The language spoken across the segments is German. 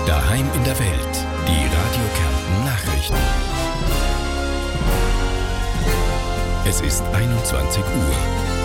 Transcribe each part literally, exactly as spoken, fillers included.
Daheim in der Welt. Die Radio Kärnten Nachrichten. Es ist einundzwanzig Uhr.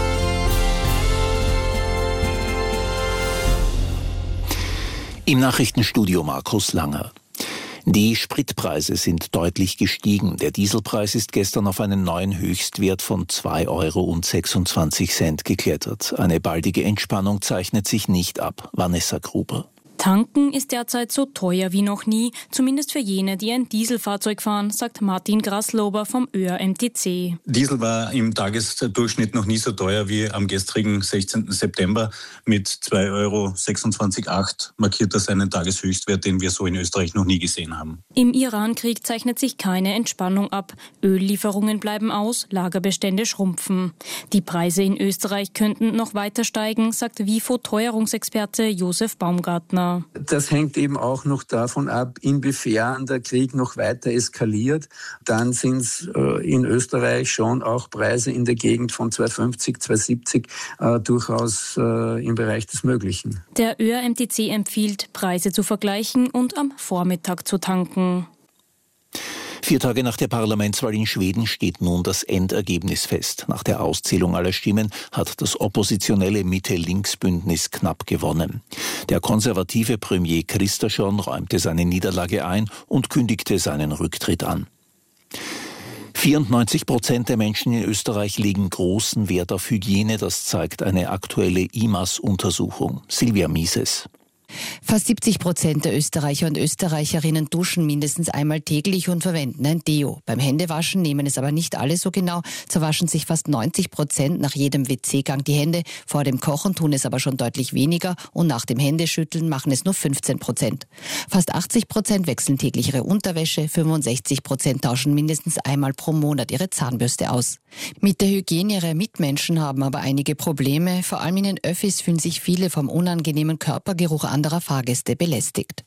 Im Nachrichtenstudio Markus Langer. Die Spritpreise sind deutlich gestiegen. Der Dieselpreis ist gestern auf einen neuen Höchstwert von zwei Euro sechsundzwanzig geklettert. Eine baldige Entspannung zeichnet sich nicht ab. Vanessa Gruber. Tanken ist derzeit so teuer wie noch nie, zumindest für jene, die ein Dieselfahrzeug fahren, sagt Martin Graslober vom Ö R M T C. Diesel war im Tagesdurchschnitt noch nie so teuer wie am gestrigen sechzehnten September. Mit zwei Euro sechsundzwanzig Komma acht markiert das einen Tageshöchstwert, den wir so in Österreich noch nie gesehen haben. Im Irankrieg zeichnet sich keine Entspannung ab. Öllieferungen bleiben aus, Lagerbestände schrumpfen. Die Preise in Österreich könnten noch weiter steigen, sagt W I F O-Teuerungsexperte Josef Baumgartner. Das hängt eben auch noch davon ab, inwiefern der Krieg noch weiter eskaliert. Dann sind es äh, in Österreich schon auch Preise in der Gegend von zwei fünfzig, zwei siebzig äh, durchaus äh, im Bereich des Möglichen. Der Ö R M T C empfiehlt, Preise zu vergleichen und am Vormittag zu tanken. Vier Tage nach der Parlamentswahl in Schweden steht nun das Endergebnis fest. Nach der Auszählung aller Stimmen hat das oppositionelle Mitte-Links-Bündnis knapp gewonnen. Der konservative Premier Kristersson räumte seine Niederlage ein und kündigte seinen Rücktritt an. vierundneunzig Prozent der Menschen in Österreich legen großen Wert auf Hygiene, das zeigt eine aktuelle I M A S-Untersuchung. Silvia Mieses. Fast siebzig Prozent der Österreicher und Österreicherinnen duschen mindestens einmal täglich und verwenden ein Deo. Beim Händewaschen nehmen es aber nicht alle so genau. So waschen sich fast neunzig Prozent nach jedem W C-Gang die Hände. Vor dem Kochen tun es aber schon deutlich weniger und nach dem Händeschütteln machen es nur fünfzehn Prozent. Fast achtzig Prozent wechseln täglich ihre Unterwäsche, fünfundsechzig Prozent tauschen mindestens einmal pro Monat ihre Zahnbürste aus. Mit der Hygiene ihrer Mitmenschen haben aber einige Probleme. Vor allem in den Öffis fühlen sich viele vom unangenehmen Körpergeruch anderer Fahrgäste belästigt.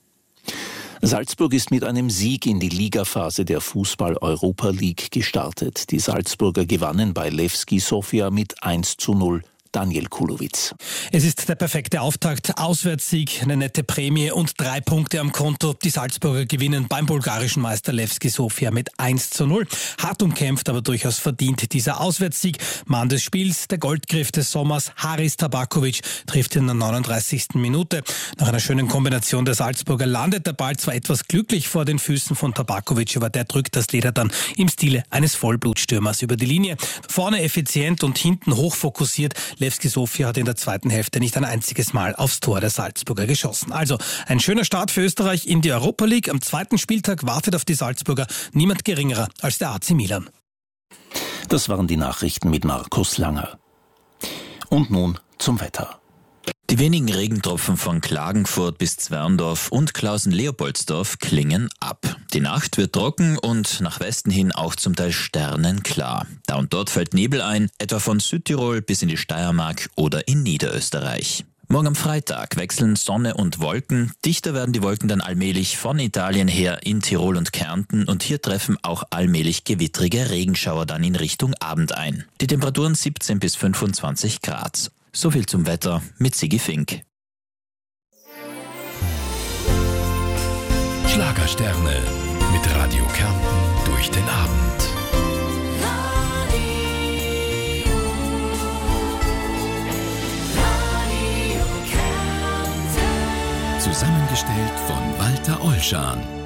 Salzburg ist mit einem Sieg in die Ligaphase der Fußball-Europa League gestartet. Die Salzburger gewannen bei Levski Sofia mit eins zu null. Daniel Kulowitz. Es ist der perfekte Auftakt. Auswärtssieg, eine nette Prämie und drei Punkte am Konto. Die Salzburger gewinnen beim bulgarischen Meister Levski Sofia mit eins zu null. Hart umkämpft, aber durchaus verdient dieser Auswärtssieg. Mann des Spiels, der Goldgriff des Sommers, Haris Tabakovic, trifft in der neununddreißigsten Minute. Nach einer schönen Kombination der Salzburger landet der Ball zwar etwas glücklich vor den Füßen von Tabakovic, aber der drückt das Leder dann im Stile eines Vollblutstürmers über die Linie. Vorne effizient und hinten hochfokussiert. Levski Sofia hat in der zweiten Hälfte nicht ein einziges Mal aufs Tor der Salzburger geschossen. Also ein schöner Start für Österreich in die Europa League. Am zweiten Spieltag wartet auf die Salzburger niemand geringerer als der A C Milan. Das waren die Nachrichten mit Markus Langer. Und nun zum Wetter. Die wenigen Regentropfen von Klagenfurt bis Zwerndorf und Klausen-Leopoldsdorf klingen ab. Die Nacht wird trocken und nach Westen hin auch zum Teil sternenklar. Da und dort fällt Nebel ein, etwa von Südtirol bis in die Steiermark oder in Niederösterreich. Morgen am Freitag wechseln Sonne und Wolken. Dichter werden die Wolken dann allmählich von Italien her in Tirol und Kärnten und hier treffen auch allmählich gewittrige Regenschauer dann in Richtung Abend ein. Die Temperaturen siebzehn bis fünfundzwanzig Grad. So viel zum Wetter mit Sigi Fink. Schlagersterne mit Radio Kärnten durch den Abend. Radio, Radio Kärnten. Zusammengestellt von Walter Ollschan.